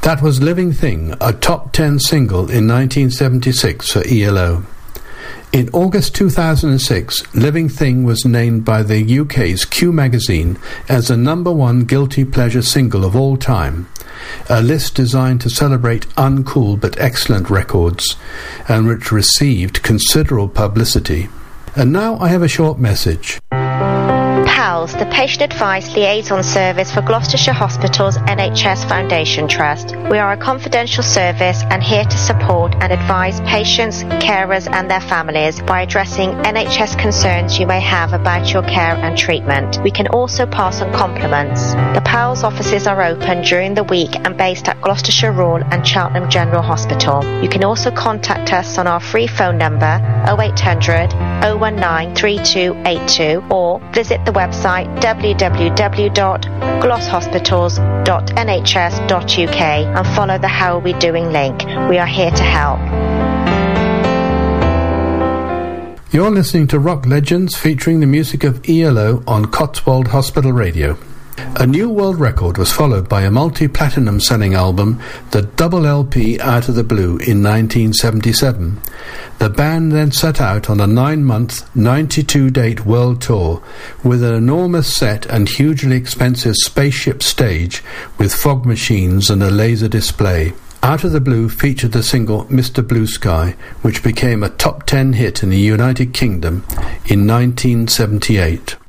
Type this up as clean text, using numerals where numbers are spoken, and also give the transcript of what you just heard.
That was Living Thing, a top 10 single in 1976 for ELO. In August 2006, Living Thing was named by the UK's Q magazine as the #1 guilty pleasure single of all time, a list designed to celebrate uncool but excellent records, and which received considerable publicity. And now I have a short message. PALS, the Patient Advice Liaison Service for Gloucestershire Hospitals NHS Foundation Trust. We are a confidential service and here to support and advise patients, carers and their families by addressing NHS concerns you may have about your care and treatment. We can also pass on compliments. The PALS offices are open during the week and based at Gloucestershire Royal and Cheltenham General Hospital. You can also contact us on our free phone number 0800 019 3282 or visit the website www.glosshospitals.nhs.uk and follow the How Are We Doing link. We are here to help. You're listening to Rock Legends featuring the music of ELO on Cotswold Hospital Radio. A new world record was followed by a multi-platinum selling album, the double LP Out of the Blue in 1977. The band then set out on a 9-month, 92-date world tour with an enormous set and hugely expensive spaceship stage with fog machines and a laser display. Out of the Blue featured the single Mr. Blue Sky, which became a top 10 hit in the United Kingdom in 1978.